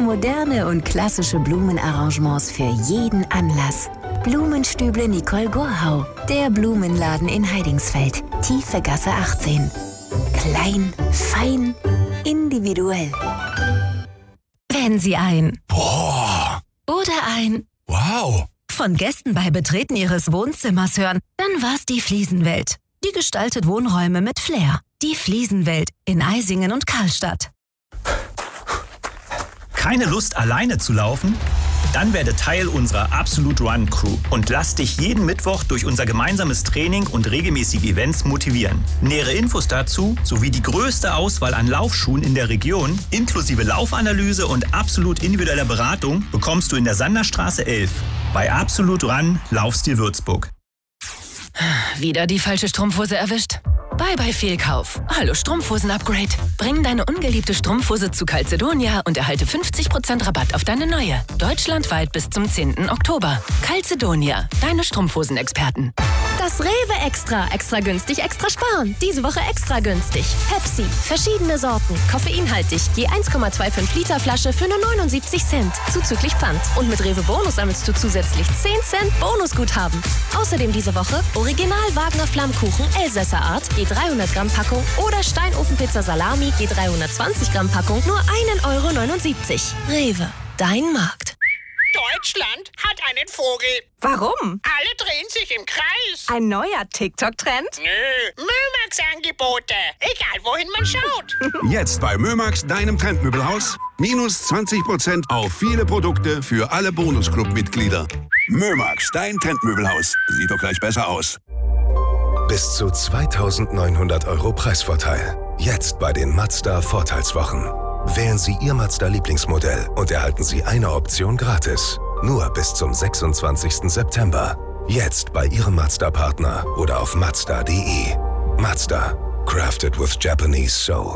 Moderne und klassische Blumenarrangements für jeden Anlass. Blumenstüble Nicole Gorhau. Der Blumenladen in Heidingsfeld. Tiefe Gasse 18. Klein, fein, individuell. Wenn Sie ein Boah! oder ein Wow! von Gästen bei Betreten Ihres Wohnzimmers hören, dann war's die Fliesenwelt. Die gestaltet Wohnräume mit Flair. Die Fliesenwelt in Eisingen und Karlstadt. Keine Lust, alleine zu laufen? Dann werde Teil unserer Absolute Run Crew und lass dich jeden Mittwoch durch unser gemeinsames Training und regelmäßige Events motivieren. Nähere Infos dazu sowie die größte Auswahl an Laufschuhen in der Region, inklusive Laufanalyse und absolut individueller Beratung, bekommst du in der Sanderstraße 11 bei Absolute Run Laufstil Würzburg. Wieder die falsche Strumpfhose erwischt? Bye Fehlkauf. Hallo Strumpfhosen-Upgrade. Bring deine ungeliebte Strumpfhose zu Calzedonia und erhalte 50% Rabatt auf deine neue. Deutschlandweit bis zum 10. Oktober. Calzedonia, deine Strumpfhosen-Experten. Das Rewe Extra. Extra günstig, extra sparen. Diese Woche extra günstig. Pepsi. Verschiedene Sorten. Koffeinhaltig. Je 1,25 Liter Flasche für nur 79 Cent. Zuzüglich Pfand. Und mit Rewe Bonus sammelst du zusätzlich 10 Cent Bonusguthaben. Außerdem diese Woche Original Wagner Flammkuchen Elsässer Art. Je 300 Gramm Packung. Oder Steinofenpizza Salami. Je 320 Gramm Packung. Nur 1,79 €. Rewe. Dein Markt. Deutschland hat einen Vogel. Warum? Alle drehen sich im Kreis. Ein neuer TikTok-Trend? Nö, Mömax-Angebote. Egal, wohin man schaut. Jetzt bei Mömax, deinem Trendmöbelhaus. Minus 20% auf viele Produkte für alle Bonusclub-Mitglieder. Mömax, dein Trendmöbelhaus. Sieht doch gleich besser aus. Bis zu 2.900 € Preisvorteil. Jetzt bei den Mazda Vorteilswochen. Wählen Sie Ihr Mazda-Lieblingsmodell und erhalten Sie eine Option gratis. Nur bis zum 26. September. Jetzt bei Ihrem Mazda-Partner oder auf Mazda.de. Mazda. Crafted with Japanese Soul.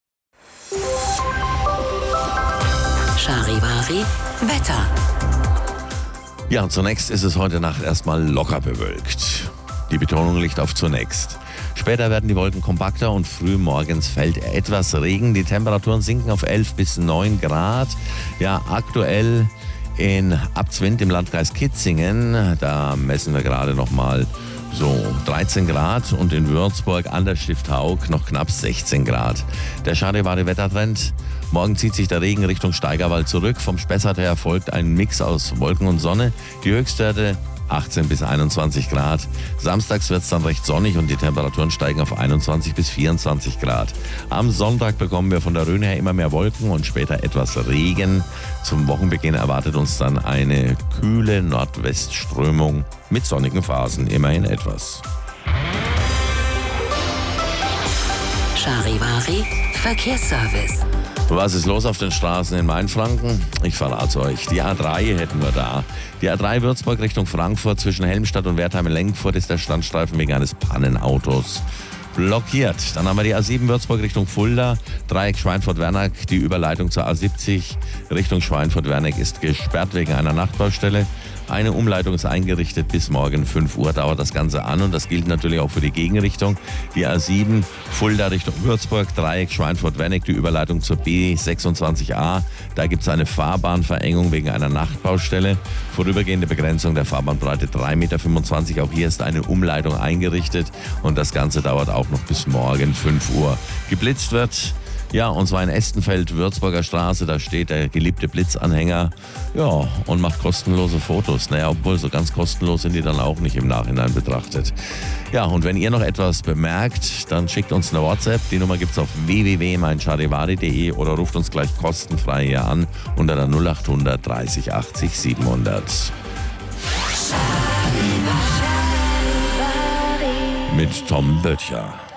Charivari Wetter. Ja, zunächst ist es heute Nacht erstmal locker bewölkt. Die Betonung liegt auf zunächst. Später werden die Wolken kompakter und früh morgens fällt etwas Regen. Die Temperaturen sinken auf 11 bis 9 Grad. Ja, aktuell in Abzwind im Landkreis Kitzingen, da messen wir gerade noch mal so 13 Grad und in Würzburg an der Stifthaug noch knapp 16 Grad. Der Charivari-Wettertrend. Morgen zieht sich der Regen Richtung Steigerwald zurück. Vom Spessart her folgt ein Mix aus Wolken und Sonne. Die Höchstwerte 18 bis 21 Grad. Samstags wird es dann recht sonnig und die Temperaturen steigen auf 21 bis 24 Grad. Am Sonntag bekommen wir von der Rhön her immer mehr Wolken und später etwas Regen. Zum Wochenbeginn erwartet uns dann eine kühle Nordwestströmung mit sonnigen Phasen, immerhin etwas. Charivari Verkehrsservice. Was ist los auf den Straßen in Mainfranken? Ich verrate es euch. Die A3 hätten wir da. Die A3 Würzburg Richtung Frankfurt zwischen Helmstadt und Wertheim-Lenkfurt ist der Standstreifen wegen eines Pannenautos blockiert. Dann haben wir die A7 Würzburg Richtung Fulda, Dreieck Schweinfurt-Werneck. Die Überleitung zur A70 Richtung Schweinfurt-Werneck ist gesperrt wegen einer Nachtbaustelle. Eine Umleitung ist eingerichtet. Bis morgen 5 Uhr dauert das Ganze an und das gilt natürlich auch für die Gegenrichtung. Die A7 Fulda Richtung Würzburg, Dreieck Schweinfurt-Werneck, die Überleitung zur B26a. Da gibt es eine Fahrbahnverengung wegen einer Nachtbaustelle. Vorübergehende Begrenzung der Fahrbahnbreite 3,25 Meter. Auch hier ist eine Umleitung eingerichtet und das Ganze dauert auch noch bis morgen 5 Uhr. Geblitzt wird, ja, und zwar in Estenfeld, Würzburger Straße, da steht der geliebte Blitzanhänger, ja, und macht kostenlose Fotos. Naja, obwohl so ganz kostenlos sind die dann auch nicht im Nachhinein betrachtet. Ja, und wenn ihr noch etwas bemerkt, dann schickt uns eine WhatsApp. Die Nummer gibt's auf www.meincharivari.de oder ruft uns gleich kostenfrei hier an unter der 0800 30 80 700. Mit Tom Böttcher.